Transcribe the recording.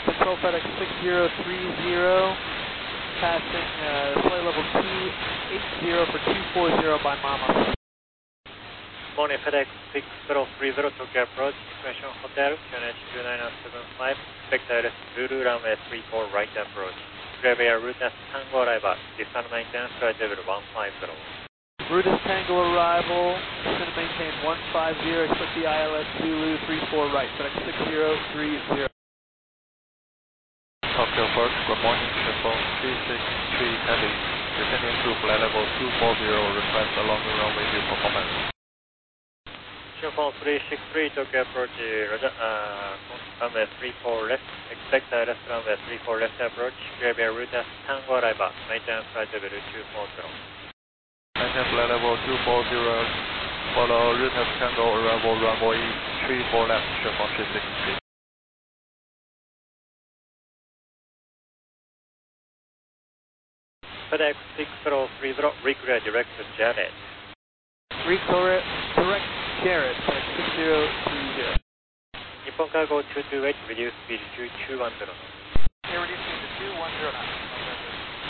Control FedEx 6030, passing flight level T80 for 240 by Mama. Morning FedEx 6030 Tokyo approach, Destination Hotel, QNH 29975, expect ILS Zulu runway 34 right approach. Clear via route as Tango arrival, descend maintenance flight level 150. Route is Tango arrival, descend maintain 150, expect the ILS Zulu 34 right, FedEx 6030. Tokyo First, good morning, Shipphone 363 Heavy, descending to flight level 240, request a longer runway view performance. Shipphone 363 Tokyo approach, runway 34 left, expect ILS runway 34 left approach, clear via route as Tango arrival, maintenance flight level 240. Maintain flight level 240, follow route as Tango arrival runway 34 left, Shipphone 363. FedEx 6030, reclear direct to Janet. Reclear direct Jared, FedEx 6030. Nippon Cargo 228, reduce speed to 210. Here reducing to 2109.